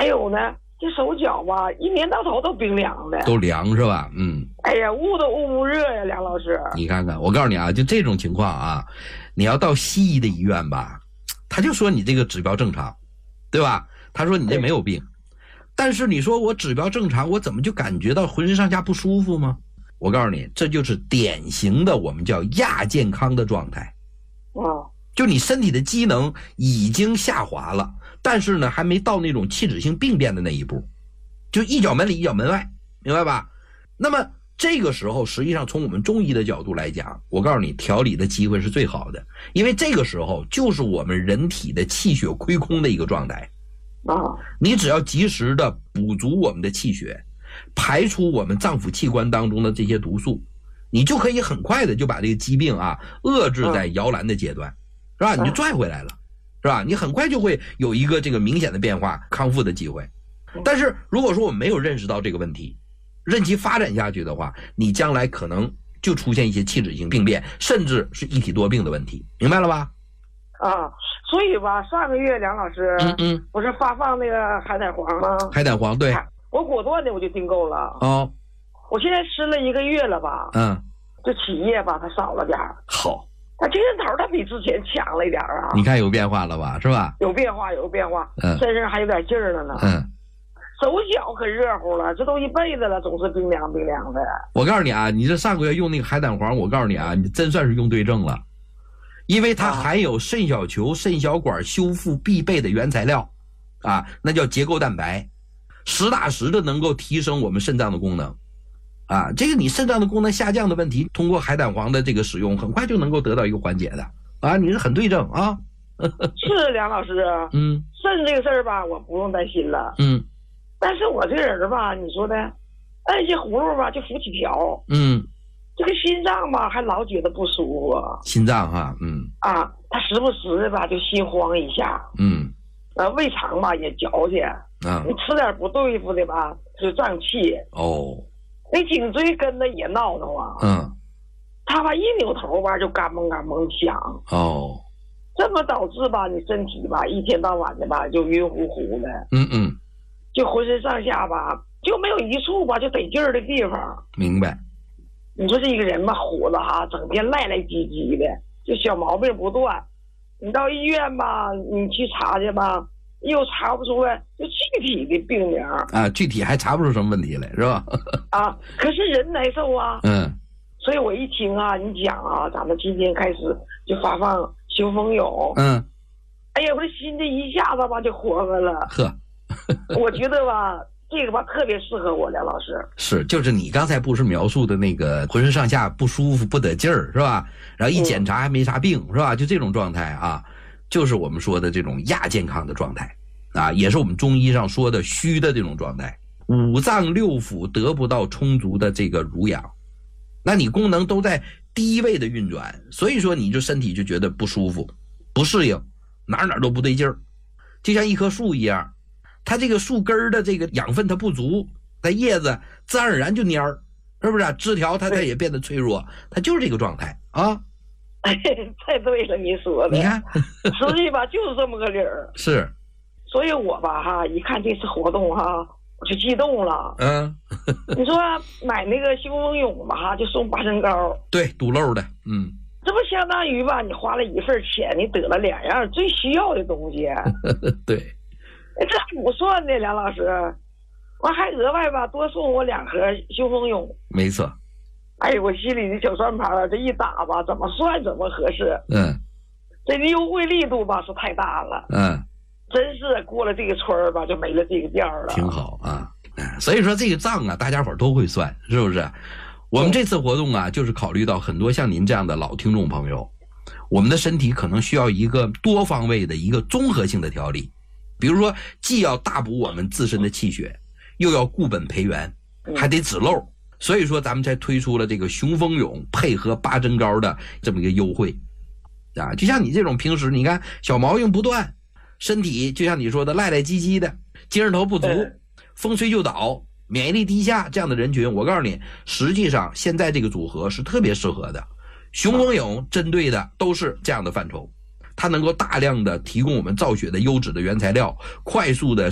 还有呢，这手脚吧，一年到头都冰凉的， 都凉是吧？ 哎呀，捂都捂不热呀，梁老师。 你看看，我告诉你啊，就这种情况啊，你要到西医的医院吧，他就说你这个指标正常，对吧？他说你这没有病，但是你说我指标正常，我怎么就感觉到浑身上下不舒服吗？我告诉你，这就是典型的我们叫亚健康的状态。就你身体的机能已经下滑了，但是呢还没到那种器质性病变的那一步，就一脚门里一脚门外，明白吧？那么这个时候实际上从我们中医的角度来讲，我告诉你调理的机会是最好的，因为这个时候就是我们人体的气血亏空的一个状态。你只要及时的补足我们的气血，排出我们脏腑器官当中的这些毒素，你就可以很快的就把这个疾病啊遏制在摇篮的阶段，是吧？你就拽回来了，是吧？你很快就会有一个这个明显的变化，康复的机会。但是如果说我们没有认识到这个问题，任其发展下去的话，你将来可能就出现一些器质性病变，甚至是一体多病的问题，明白了吧？ 所以吧，上个月梁老师，不是发放那个海胆黄吗？ 海胆黄，对， 我果断的我就订购了。我现在吃了1个月了吧？这起液吧，它少了点儿。 好， 它精神头它比之前强了一点啊。 你看有变化了吧？是吧？ 有变化，有变化。身上还有点劲儿了呢。手脚可热乎了，这都一辈子了，总是冰凉冰凉的。我告诉你啊，你这上个月用那个海胆黄，我告诉你啊，你真算是用对症了。因为它含有肾小球、肾小管修复必备的原材料啊，那叫结构蛋白，实打实的能够提升我们肾脏的功能啊。这个你肾脏的功能下降的问题，通过海胆黄的这个使用，很快就能够得到一个缓解的啊。你是很对症啊。 是梁老师，肾这个事儿吧，我不用担心了。但是我这个人吧，你说的，按些葫芦吧就浮起条。这个心脏吧，还老觉得不舒服。 心脏哈， 他时不时的吧就心慌一下。胃肠吧也矫结。你吃点不对付的吧，就胀气。那颈椎根子也闹腾啊。他吧一扭头吧就干嘣干嘣响。这么导致吧你身体吧一天到晚的吧就晕乎乎的。就浑身上下吧就没有一处吧就得劲儿的地方。 明白。 你说这一个人吧，活的哈，整天赖赖唧唧的，就小毛病不断。你到医院吧，你去查去吧，又查不出来就具体的病名啊，具体还查不出什么问题来，是吧？ 可是人难受啊。所以我一听啊，你讲啊，咱们今天开始就发放雄风勇。哎呀，我这心这一下子吧就活过了。我觉得吧。这个吧特别适合我，梁老师。是， 就是你刚才不是描述的那个浑身上下不舒服不得劲儿，是吧？然后一检查还没啥病，是吧？就这种状态啊，就是我们说的这种亚健康的状态啊，也是我们中医上说的虚的这种状态。五脏六腑得不到充足的这个濡养，那你功能都在低位的运转，所以说你就身体就觉得不舒服、不适应，哪都不对劲儿，就像一棵树一样。它这个树根的这个养分它不足，它叶子自然而然就蔫儿，是不是？枝条它也变得脆弱，它就是这个状态啊。 太对了，你说的。 你看， 实际吧就是这么个理儿。 是。 所以我吧哈，一看这次活动哈，我就激动了。你说买那个雄风勇吧哈，就送拔针膏。 对，堵漏的。 这不相当于吧，你花了一份钱，你得了2样最需要的东西。 对。 这不算的，梁老师，我还额外吧多送我2盒雄风勇。没错。哎，我心里的小算盘这一打吧，怎么算怎么合适。这个优惠力度吧是太大了。真是过了这个村吧，就没了这个店了。挺好啊。所以说这个账啊，大家伙都会算，是不是？我们这次活动啊，就是考虑到很多像您这样的老听众朋友，我们的身体可能需要一个多方位的一个综合性的调理。比如说既要大补我们自身的气血，又要固本培元，还得止漏，所以说咱们才推出了这个雄风勇配合拔针膏的这么一个优惠啊。就像你这种平时你看小毛病不断，身体就像你说的赖赖唧唧的，精神头不足，风吹就倒，免疫力低下这样的人群，我告诉你，实际上现在这个组合是特别适合的。雄风勇针对的都是这样的范畴，它能够大量的提供我们造血的优质的原材料，快速的